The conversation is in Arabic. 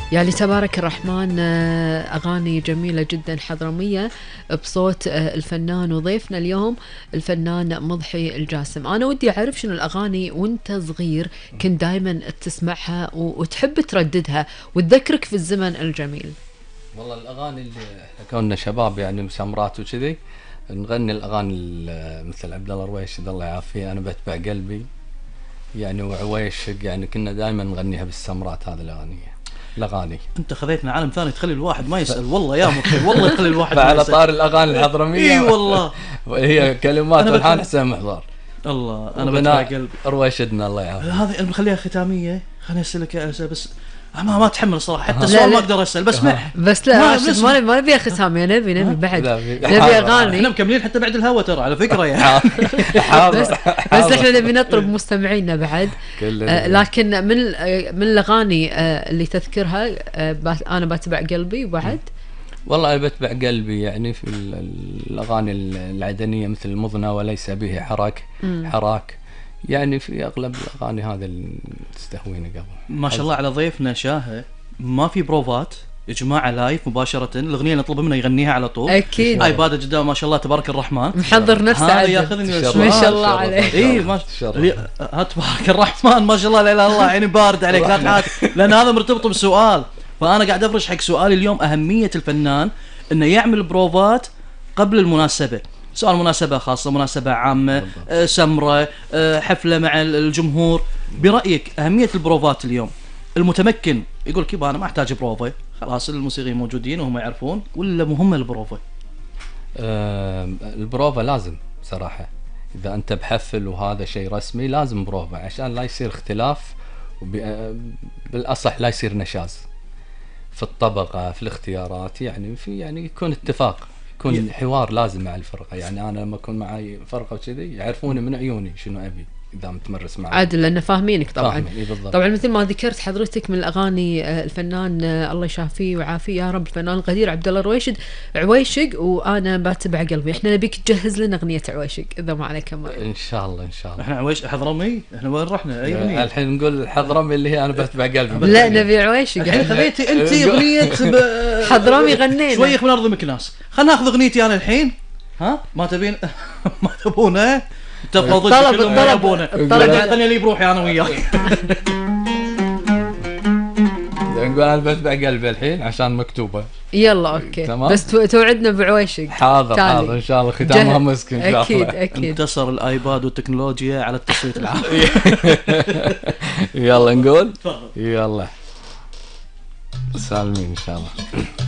يعني تبارك الرحمن، أغاني جميلة جدا حضرمية بصوت الفنان وضيفنا اليوم الفنان مضحي الجاسم. أنا ودي أعرف شنو الأغاني وانت صغير كنت دايما تسمعها وتحب ترددها وتذكرك في الزمن الجميل. والله الأغاني اللي احنا كنا شباب يعني مسمرات وكذي نغني الأغاني مثل عبد الله رويشد الله يعافيه، أنا بتبع قلبي يعني وعويشق، يعني كنا دائما نغنيها بالسمرات. هذه الأغاني انت خذيتنا عالم ثاني تخلي الواحد ما يسأل. والله يا مخي والله تخلي الواحد على طار الأغاني الحضرمية. اي والله هي كلمات والحان حسين محضار. الله انا بتبع قلبي رويشدنا الله يعافيه. هذه بخليها ختاميه. خليني اسالك يا أسا، بس ما اتحمل صراحه حتى السؤال ما اقدر اسال بسمعها. بس لا ما نبي ختام يا نبي بعد نبي اغاني. احنا مكملين حتى بعد الهوا ترى على فكره يعني. بس احنا نبي نطلب مستمعينا بعد. لكن من الاغاني اللي تذكرها انا بتبع قلبي وبعد. والله أنا بتبع قلبي يعني في الأغاني العدنية مثل المضنى وليس به حراك يعني في أغلب الأغاني هذا اللي تستهويني قبل. ما شاء الله على ضيفنا شاهة، ما في بروفات يا جماعة، لايف مباشرة الأغنية اللي نطلب منه يغنيها على طول. أكيد. ايباد جدا ما شاء الله تبارك الرحمن، محضر نفسه. هذا ياخذني ما شاء الله عليه. اي ما تبارك الرحمن ما شاء الله لا اله الا الله. عيني بارد عليك لا تعاتب، لأن هذا مرتبط بسؤال. فأنا قاعد أفرش حق سؤالي اليوم أهمية الفنان إنه يعمل بروفات قبل المناسبة، سواء مناسبة خاصة مناسبة عامة سمرة حفلة مع الجمهور. برأيك أهمية البروفات اليوم؟ المتمكن يقول كيف أنا ما أحتاج بروفة، خلاص الموسيقيين موجودين وهم يعرفون، ولا مهمة البروفة؟ البروفة لازم صراحة. إذا أنت بحفل وهذا شيء رسمي لازم بروفة عشان لا يصير اختلاف، بالأصح لا يصير نشاز في الطبقة في الاختيارات. يعني يكون اتفاق، يكون حوار لازم مع الفرقة. يعني أنا لما أكون معي فرقة وكذي يعرفوني من عيوني شنو أبي إذا متمرس معي. عادل لأن فاهمينك طبعا. بالضبط. طبعا مثل ما ذكرت حضرتك من الأغاني الفنان الله يشافيه ويعافيه يا رب الفنان القدير عبد الله رويشد عويشق وأنا بتبع قلبي. احنا نبيك تجهز لنا أغنية عويشق إذا ما عليك أمر. إن شاء الله. احنا عويشق حضرمي، احنا وين رحنا؟ أي أغنية الحين نقول حضرمي اللي هي أنا بتبع قلبي. لا نبي عويشق. الحين خذيتي أنت أغنية حضرمي غنينا شوية من أرض مكناس. خلنا ناخذ أغنيتي أنا الحين. ها ما تبين ما تبونه تبقى ضد كلهم ما يبونه. خليني لي بروحي أنا وياك. نقول أنا بتبع قلبي الحين عشان مكتوبة. يلا أوكي تمام. بس توعدنا بعويشق. حاضر إن شاء الله ختامها مسك إن شاء الله. أكيد. انتصر الآيباد والتكنولوجيا على التصويت العام. يلا نقول يلا سالمين إن شاء الله.